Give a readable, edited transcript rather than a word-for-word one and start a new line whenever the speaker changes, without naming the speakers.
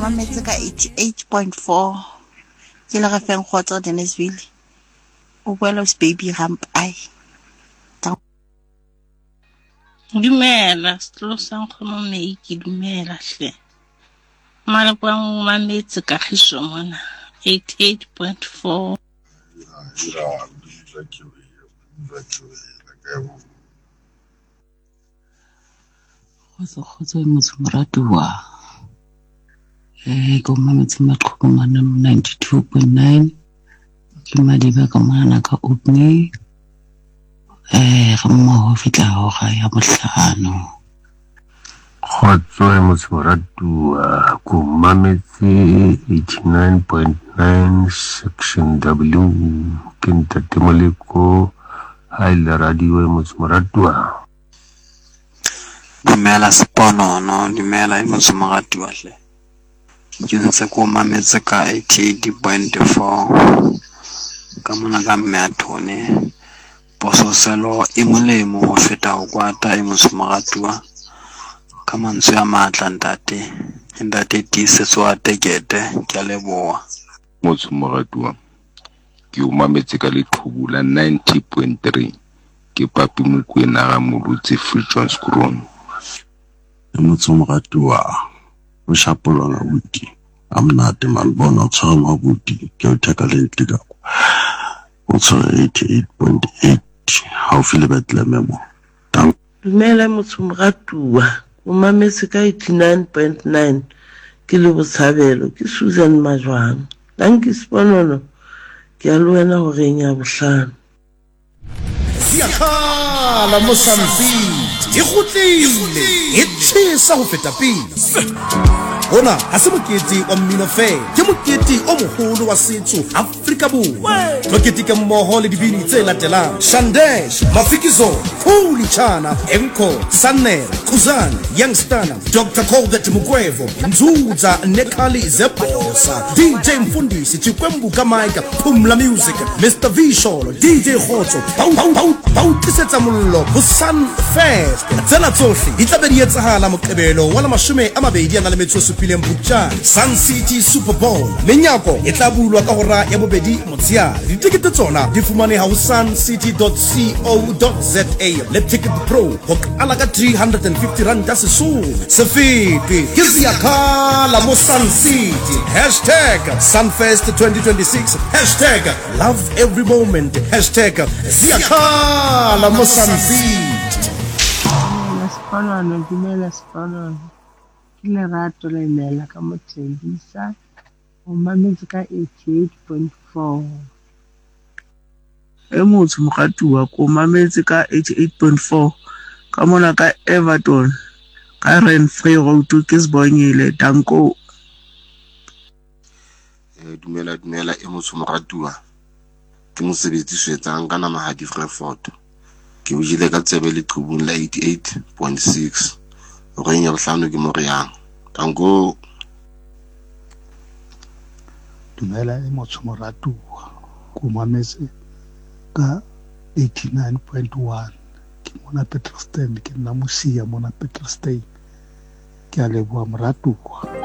mametse ka 88.4 ke le refeng Khotso Dennisville o boela o baby ramp ai
dumela setlo sang khono me ke dumela hle mara kwang mametse ka khiso mona 88.4
Khotso motho moratuwa ko mametse maqhubungana 92.9 ke madiba ka mona ka Opni ga mo fitla ho ga ya bohlano
Khotso motho moratuwa ko mametse 89.9 section W ke ntate Moleko ha ile radio motho moratuwa
dumela Seponono dumela motho moratuwa hle ke ntse ko mametse ka 88.4 ka mona ka Mmathone pososelo e molemo ho feta ho kwata motho moratuwa ka mantswe a matla ntate tisetso a tekete ke a leboha
motho moratuwa ke o mametse ka leqhubula 90.3 ke papi Mokwena ga Mobutse Free John Skron
motho moratuwa o shapolwa buti amnate man bona tshwara mabuti ke o theka le ntliga o tshwara 88.8 ha o file Bethlehem
dumela motho moratuwa o mametse ka 89.9 ke le botshabelo ke Susan Majwana danki Seponono ke a le wena ho reng ya bohlano
Siyakhala Mozambique ikhutlile itshisa ho feta pele Ona ha se mokete wa mmino fe ke mokete o moholo wa setso Afrika Borwa mokete ke mmoho le dibini tse latelang Shandesh Mafikizo Khuli Chana Enko Sanel Khuzana Youngstana Dr. Colbert Mugwevo Nzuza Nekali Zebosa DJ Mfundisi Chikwembu Kamaika Pumla Music Mr. Visholo DJ Khotso Bautiseta mollo ho Sun Fest tsena tsohle di tla be di etsahala Moqebelo wa 20 Butcha Sun City Super Bowl menyako e tla bulwa ka hora ya bobedi motshiare ditikete tsona di fumaneha ho suncity.co.za le Ticket Pro ho ala ka 350 rand sesole sefiti ke Siyakhala mo Sun City #Sunfest 2026 #love every moment #Siyakhala mo Sun City
dumela Seponono le rato le mela ka Mothembisa o mametse ka 88.4
motho moratuwa ko mametse ka 88.4 ka mona ka Everton ka Renfrew Road ke Sibongile danko
dumela motho moratuwa ke mosebetsi swetsang ka nama Hadi Freefort ke o jile ka tsebe le qhubung la 88.6 o reng ya bohlano ke Moriang danko
dumela motho moratuwa ko mametse ka 89.1 ke mona petrol stand ke nna Mosia mona petrol station ke a leboha moratuwa